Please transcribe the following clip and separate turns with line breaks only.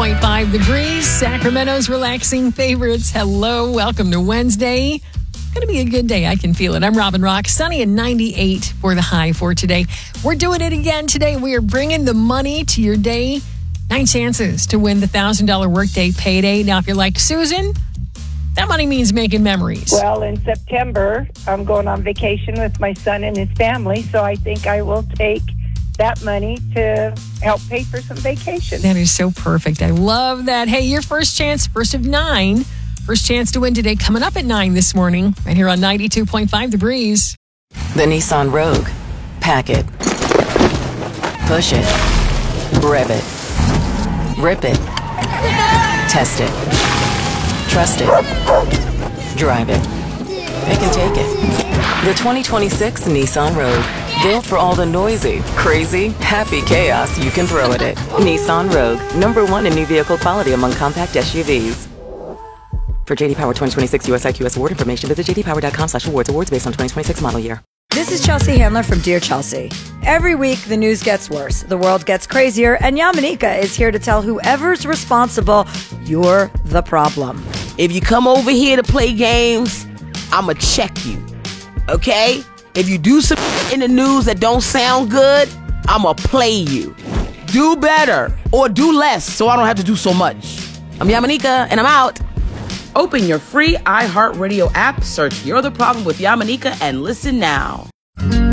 92.5 The Breeze, Sacramento's relaxing favorites. Hello, welcome to Wednesday. Going to be a good day. I can feel it. I'm Robin Rock. Sunny and 98 for the high for today. We're doing it again today. We are bringing the money to your day. 9 chances to win the $1,000 workday payday. Now, if you're like Susan, that money means making memories.
Well, in September, I'm going on vacation with my son and his family, so I think I will take that money to help pay for some vacation.
That is so perfect. I love that. Hey, your first chance, first of 9. First chance to win today coming up at 9 this morning, right here on 92.5 The Breeze.
The Nissan Rogue. Pack it. Push it. Rev it. Rip it. Test it. Trust it. Drive it. Pick and take it. The 2026 Nissan Rogue. Built for all the noisy, crazy, happy chaos you can throw at it. Nissan Rogue. #1 in new vehicle quality among compact SUVs. For JD Power 2026 US IQS award information, visit jdpower.com/awards. Awards based on 2026 model year.
This is Chelsea Handler from Dear Chelsea. Every week, the news gets worse, the world gets crazier, and Yamanika is here to tell whoever's responsible, you're the problem.
If you come over here to play games, I'ma check you, okay? If you do some in the news that don't sound good, I'ma play you. Do better or do less so I don't have to do so much. I'm Yamanika, and I'm out.
Open your free iHeartRadio app, search You're the Problem with Yamanika, and listen now.